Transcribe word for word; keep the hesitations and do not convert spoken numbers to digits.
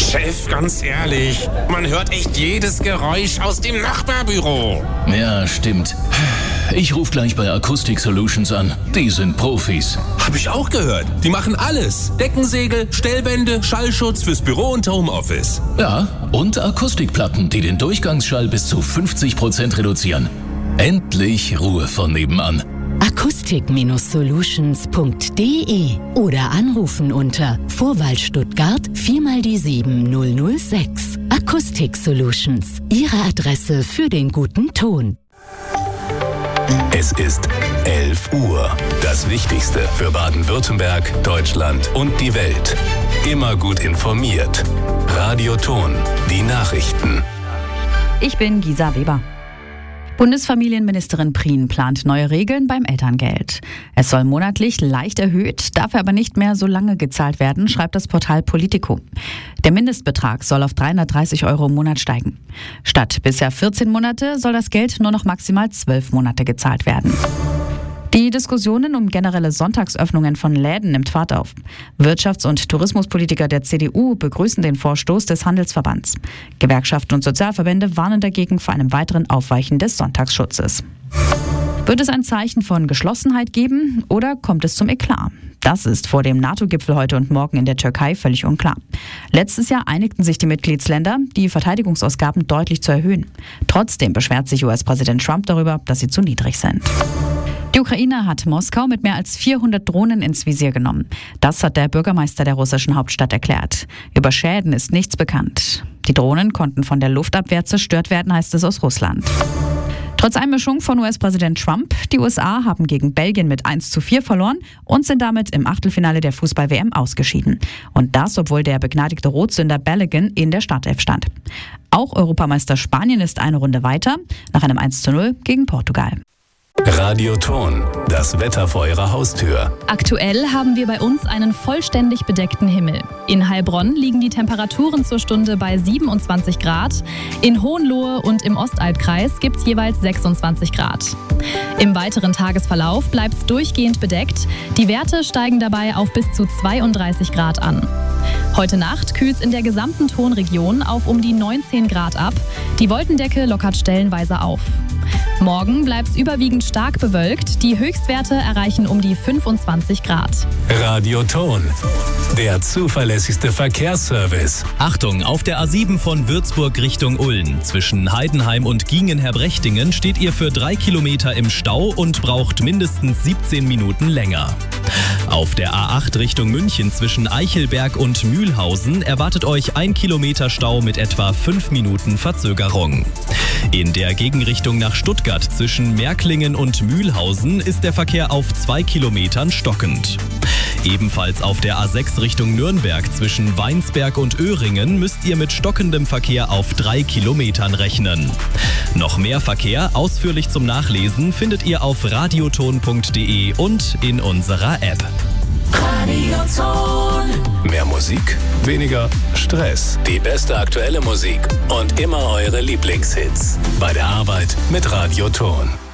Chef, ganz ehrlich, man hört echt jedes Geräusch aus dem Nachbarbüro. Ja, stimmt. Ich rufe gleich bei Acoustic Solutions an. Die sind Profis. Hab ich auch gehört. Die machen alles. Deckensegel, Stellwände, Schallschutz fürs Büro und Homeoffice. Ja, und Akustikplatten, die den Durchgangsschall bis zu fünfzig Prozent reduzieren. Endlich Ruhe von nebenan. Acoustic Solutions punkt de oder anrufen unter Vorwahl Stuttgart vier mal die sieben null null sechs. Acoustic Solutions, Ihre Adresse für den guten Ton. Es ist elf Uhr. Das Wichtigste für Baden-Württemberg, Deutschland und die Welt. Immer gut informiert. Radio Ton, die Nachrichten. Ich bin Gisa Weber. Bundesfamilienministerin Prien plant neue Regeln beim Elterngeld. Es soll monatlich leicht erhöht, dafür aber nicht mehr so lange gezahlt werden, schreibt das Portal Politico. Der Mindestbetrag soll auf dreihundertdreißig Euro im Monat steigen. Statt bisher vierzehn Monate soll das Geld nur noch maximal zwölf Monate gezahlt werden. Die Diskussionen um generelle Sonntagsöffnungen von Läden nimmt Fahrt auf. Wirtschafts- und Tourismuspolitiker der C D U begrüßen den Vorstoß des Handelsverbands. Gewerkschaften und Sozialverbände warnen dagegen vor einem weiteren Aufweichen des Sonntagsschutzes. Wird es ein Zeichen von Geschlossenheit geben oder kommt es zum Eklat? Das ist vor dem NATO-Gipfel heute und morgen in der Türkei völlig unklar. Letztes Jahr einigten sich die Mitgliedsländer, die Verteidigungsausgaben deutlich zu erhöhen. Trotzdem beschwert sich U S-Präsident Trump darüber, dass sie zu niedrig sind. Die Ukraine hat Moskau mit mehr als vierhundert Drohnen ins Visier genommen. Das hat der Bürgermeister der russischen Hauptstadt erklärt. Über Schäden ist nichts bekannt. Die Drohnen konnten von der Luftabwehr zerstört werden, heißt es aus Russland. Trotz Einmischung von U S-Präsident Trump, die U S A haben gegen Belgien mit eins zu vier verloren und sind damit im Achtelfinale der Fußball-W M ausgeschieden. Und das, obwohl der begnadigte Rotsünder Balogun in der Startelf stand. Auch Europameister Spanien ist eine Runde weiter, nach einem eins zu null gegen Portugal. Radio Ton, das Wetter vor Ihrer Haustür. Aktuell haben wir bei uns einen vollständig bedeckten Himmel. In Heilbronn liegen die Temperaturen zur Stunde bei siebenundzwanzig Grad. In Hohenlohe und im Ostalbkreis gibt es jeweils sechsundzwanzig Grad. Im weiteren Tagesverlauf bleibt es durchgehend bedeckt. Die Werte steigen dabei auf bis zu zweiunddreißig Grad an. Heute Nacht kühlt es in der gesamten Tonregion auf um die neunzehn Grad ab. Die Wolkendecke lockert stellenweise auf. Morgen bleibt es überwiegend stark bewölkt. Die Höchstwerte erreichen um die fünfundzwanzig Grad. Radio Ton, der zuverlässigste Verkehrsservice. Achtung, auf der A sieben von Würzburg Richtung Ulm. Zwischen Heidenheim und Giengen-Herbrechtingen steht ihr für drei Kilometer im Stau und braucht mindestens siebzehn Minuten länger. Auf der A acht Richtung München zwischen Eichelberg und Mühlhausen erwartet euch ein Kilometer Stau mit etwa fünf Minuten Verzögerung. In der Gegenrichtung nach Stuttgart zwischen Märklingen und Mühlhausen ist der Verkehr auf zwei Kilometern stockend. Ebenfalls auf der A sechs Richtung Nürnberg zwischen Weinsberg und Öhringen müsst ihr mit stockendem Verkehr auf drei Kilometern rechnen. Noch mehr Verkehr, ausführlich zum Nachlesen, findet ihr auf radioton punkt de und in unserer App. Radioton. Mehr Musik, weniger Stress. Die beste aktuelle Musik und immer eure Lieblingshits. Bei der Arbeit mit Radio Ton.